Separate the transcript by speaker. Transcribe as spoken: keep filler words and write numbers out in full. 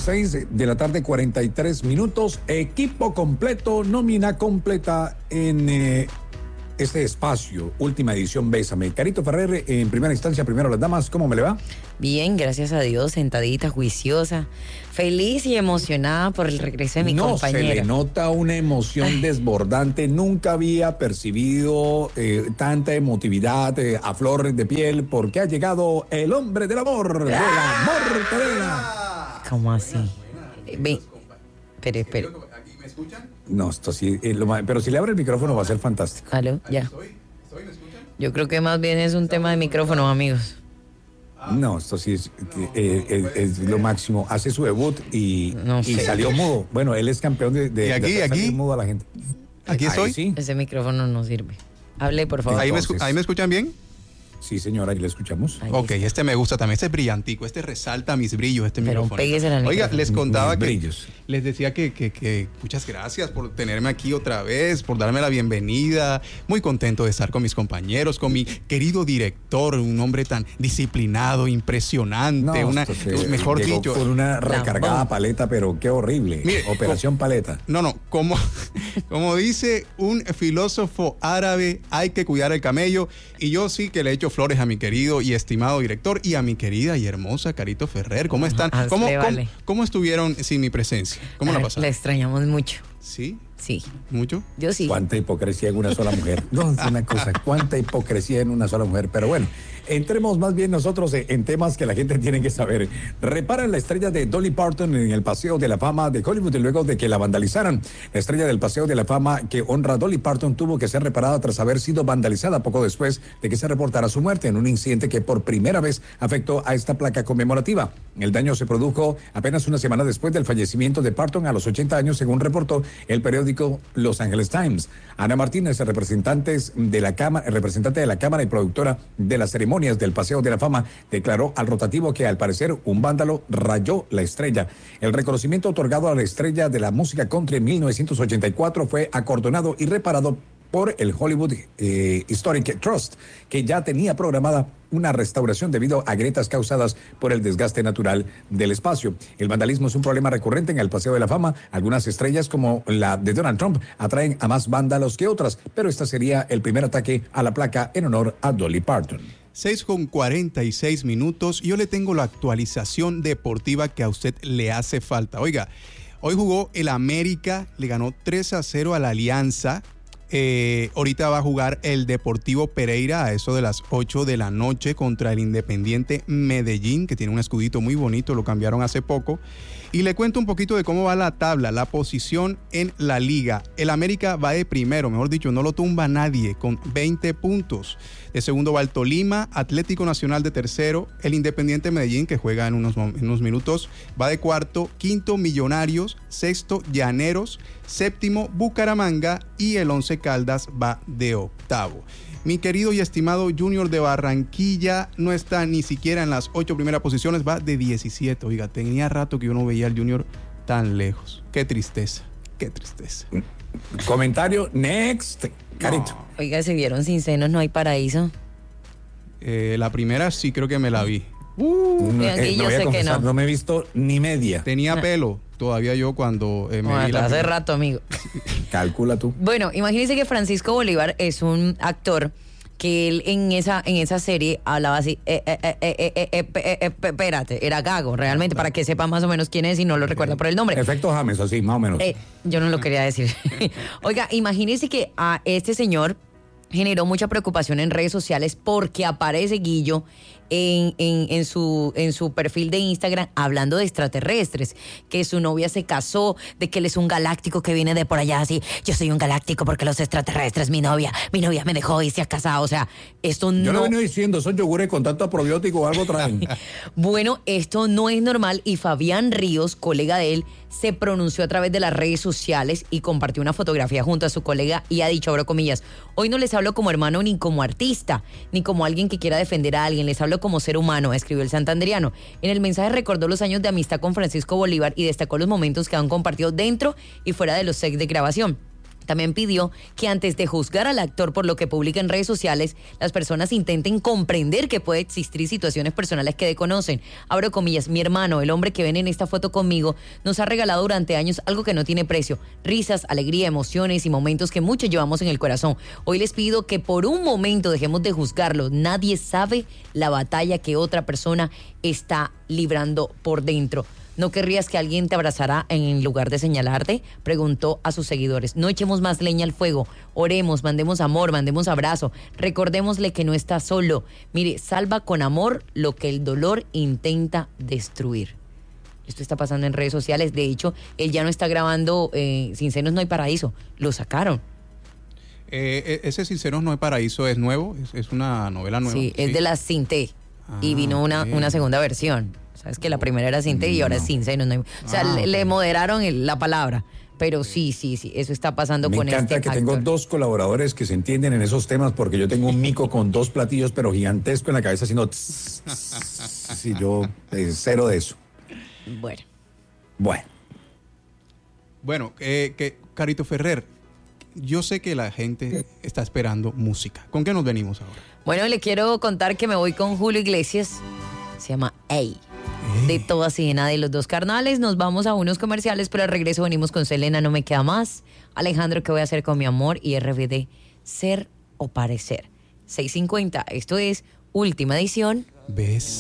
Speaker 1: seis de la tarde, cuarenta y tres minutos. Equipo completo, nómina completa en eh, este espacio. Última edición, Bésame. Carito Ferrer, en primera instancia, primero las damas. ¿Cómo me le va?
Speaker 2: Bien, gracias a Dios, sentadita, juiciosa, feliz y emocionada por el regreso de mi
Speaker 1: no,
Speaker 2: compañera.
Speaker 1: No, se le nota una emoción desbordante. Nunca había percibido eh, tanta emotividad eh, a flor de piel, porque ha llegado el hombre del amor, del amor, Terena.
Speaker 2: ¿Cómo así? Ven, espere, espere.
Speaker 3: ¿Me escuchan?
Speaker 1: No, esto sí, eh, lo, pero si le abre el micrófono va a ser fantástico.
Speaker 2: ¿Aló? Ya.
Speaker 3: ¿Estoy? ¿Estoy? ¿Me escuchan?
Speaker 2: Yo creo que más bien es un tema de micrófonos, amigos.
Speaker 1: No, esto sí es, eh, es, es lo máximo. Hace su debut y,
Speaker 2: No
Speaker 1: y
Speaker 2: sé.
Speaker 1: salió mudo. Bueno, él es campeón de, de,
Speaker 3: ¿Y aquí,
Speaker 1: de hacer
Speaker 3: aquí?
Speaker 1: salir mudo a la gente.
Speaker 3: ¿Aquí
Speaker 1: Ahí
Speaker 3: estoy?
Speaker 1: sí,
Speaker 2: Ese micrófono no sirve. Hable, por favor.
Speaker 3: ¿Ahí me,
Speaker 1: Entonces.
Speaker 3: escu- ¿Ahí me escuchan bien?
Speaker 1: sí, señora, ahí le escuchamos.
Speaker 2: Ahí
Speaker 3: Ok,
Speaker 2: está.
Speaker 3: este me gusta también, este es brillantico, este resalta mis brillos, este
Speaker 2: Pero
Speaker 3: micrófono.
Speaker 2: péguesele al
Speaker 3: Oiga,
Speaker 2: micrófono.
Speaker 3: les contaba
Speaker 1: Mis
Speaker 3: que,
Speaker 1: brillos.
Speaker 3: les decía que, que, que muchas gracias por tenerme aquí otra vez, por darme la bienvenida, muy contento de estar con mis compañeros, con mi querido director, un hombre tan disciplinado, impresionante, una,
Speaker 1: esto se-
Speaker 3: mejor
Speaker 1: llegó
Speaker 3: dicho.
Speaker 1: con una recargada
Speaker 2: Lambón.
Speaker 1: paleta, pero qué horrible.
Speaker 3: Mire,
Speaker 1: Operación paleta.
Speaker 3: No, no, como, como dice un filósofo árabe, hay que cuidar el camello. Y yo sí que le echo flores a mi querido y estimado director y a mi querida y hermosa Carito Ferrer. ¿Cómo están?
Speaker 2: Hazle,
Speaker 3: ¿Cómo, cómo,
Speaker 2: vale.
Speaker 3: cómo estuvieron sin mi presencia? ¿Cómo la
Speaker 2: Ay,
Speaker 3: pasaron?
Speaker 2: La extrañamos mucho.
Speaker 3: ¿Sí?
Speaker 2: Sí,
Speaker 3: ¿Mucho?
Speaker 2: yo sí.
Speaker 1: Cuánta hipocresía en una sola mujer. No, es una cosa, cuánta hipocresía en una sola mujer. Pero bueno, entremos más bien nosotros en temas que la gente tiene que saber. Reparan la estrella de Dolly Parton en el Paseo de la Fama de Hollywood luego de que la vandalizaran. La estrella del Paseo de la Fama que honra a Dolly Parton tuvo que ser reparada tras haber sido vandalizada poco después de que se reportara su muerte en un incidente que por primera vez afectó a esta placa conmemorativa. El daño se produjo apenas una semana después del fallecimiento de Parton a los ochenta años, según reportó el periódico Los Angeles Times. Ana Martínez, representantes de la cámara, representante de la Cámara y productora de las ceremonias del Paseo de la Fama, declaró al rotativo que al parecer un vándalo rayó la estrella. El reconocimiento otorgado a la estrella de la música country en mil novecientos ochenta y cuatro fue acordonado y reparado por el Hollywood eh, Historic Trust, que ya tenía programada una restauración debido a grietas causadas por el desgaste natural del espacio. El vandalismo es un problema recurrente en el Paseo de la Fama. Algunas estrellas, como la de Donald Trump, atraen a más vándalos que otras, pero esta sería el primer ataque a la placa en honor a Dolly Parton.
Speaker 3: seis con cuarenta y seis minutos. Yo le tengo la actualización deportiva que a usted le hace falta. Oiga, hoy jugó el América, le ganó tres a cero a la Alianza. Eh, ahorita va a jugar el Deportivo Pereira a eso de las ocho de la noche contra el Independiente Medellín, que tiene un escudito muy bonito, lo cambiaron hace poco. Y le cuento un poquito de cómo va la tabla, la posición en la liga. El América va de primero, mejor dicho, no lo tumba nadie, con veinte puntos. De segundo va el Tolima, Atlético Nacional de tercero, el Independiente Medellín, que juega en unos, en unos minutos, va de cuarto, quinto Millonarios, sexto Llaneros, séptimo Bucaramanga y el Once Caldas va de octavo. Mi querido y estimado Junior de Barranquilla no está ni siquiera en las ocho primeras posiciones, va de diecisiete. Oiga, tenía rato que yo no veía al Junior tan lejos. Qué tristeza, qué tristeza.
Speaker 1: Comentario, next. Carito.
Speaker 2: Oiga, se vieron sin senos, no hay paraíso.
Speaker 3: Eh, la primera sí creo que me la vi.
Speaker 1: No,
Speaker 2: aquí
Speaker 1: eh,
Speaker 2: yo
Speaker 1: no voy a
Speaker 2: sé que
Speaker 1: confesar,
Speaker 2: no.
Speaker 1: no me he visto ni media.
Speaker 3: Tenía pelo todavía yo cuando eh, me
Speaker 2: Bueno,
Speaker 3: vi la
Speaker 2: hace
Speaker 3: primera.
Speaker 2: rato, amigo.
Speaker 1: Calcula tú.
Speaker 2: Bueno, imagínense que Francisco Bolívar es un actor que él en esa en esa serie hablaba así, eh, eh, eh, eh, eh, eh, eh, eh, eh, espérate, era gago, realmente, para que sepa más o menos quién es y no lo recuerda por el nombre.
Speaker 1: Efecto James, así, más o menos.
Speaker 2: Eh, yo no lo quería decir. Oiga, imagínense que a este señor generó mucha preocupación en redes sociales porque aparece Guillo en, en, en, su, en su perfil de Instagram hablando de extraterrestres, que su novia se casó, de que él es un galáctico que viene de por allá así, yo soy un galáctico porque los extraterrestres, mi novia, mi novia me dejó y se ha casado, o sea, esto no...
Speaker 1: Yo lo vengo diciendo, son yogures con tanto probiótico o algo traen.
Speaker 2: Bueno, esto no es normal y Fabián Ríos, colega de él, se pronunció a través de las redes sociales y compartió una fotografía junto a su colega y ha dicho, abro comillas, hoy no les hablo como hermano ni como artista, ni como alguien que quiera defender a alguien, les hablo como ser humano, escribió el santanderiano. En el mensaje recordó los años de amistad con Francisco Bolívar y destacó los momentos que han compartido dentro y fuera de los sets de grabación. También pidió que antes de juzgar al actor por lo que publica en redes sociales, las personas intenten comprender que puede existir situaciones personales que desconocen. Abro comillas, mi hermano, el hombre que ven en esta foto conmigo, nos ha regalado durante años algo que no tiene precio. Risas, alegría, emociones y momentos que muchos llevamos en el corazón. Hoy les pido que por un momento dejemos de juzgarlo. Nadie sabe la batalla que otra persona está librando por dentro. ¿No querrías que alguien te abrazara en lugar de señalarte? Preguntó a sus seguidores. No echemos más leña al fuego. Oremos, mandemos amor, mandemos abrazo. Recordémosle que no está solo. Mire, salva con amor lo que el dolor intenta destruir. Esto está pasando en redes sociales. De hecho, él ya no está grabando eh, Sin Senos No Hay Paraíso. Lo sacaron.
Speaker 3: Eh, ese Sinceros No Hay Paraíso es nuevo, es, es una novela nueva.
Speaker 2: Sí, es
Speaker 3: ¿sí?
Speaker 2: de la Cinté.
Speaker 3: Ah,
Speaker 2: y vino una,
Speaker 3: okay.
Speaker 2: una segunda versión. Sabes que la primera era Cinté y ahora
Speaker 1: No.
Speaker 2: es Sin Senos. No hay- o sea,
Speaker 3: Ah,
Speaker 2: le,
Speaker 3: ok.
Speaker 2: le moderaron el- la palabra. Pero sí, sí, sí, eso está pasando
Speaker 1: Me
Speaker 2: con
Speaker 1: encanta
Speaker 2: este
Speaker 1: que tengo
Speaker 2: actor.
Speaker 1: dos colaboradores que se entienden en esos temas porque yo tengo un mico con dos platillos pero gigantesco en la cabeza haciendo tss, tss, sí, yo eh, cero de eso.
Speaker 2: Bueno.
Speaker 1: Bueno,
Speaker 3: Bueno, eh, que Carito Ferrer, yo sé que la gente está esperando música. ¿Con qué nos venimos ahora?
Speaker 2: Bueno, le quiero contar que me voy con Julio Iglesias. Se llama Ey. De todas y de nada de los dos carnales. Nos vamos a unos comerciales, pero al regreso venimos con Selena, No Me Queda Más. Alejandro, ¿qué voy a hacer con mi amor? Y R B D, Ser o Parecer. seis cincuenta, esto es Última Edición.
Speaker 3: Besa.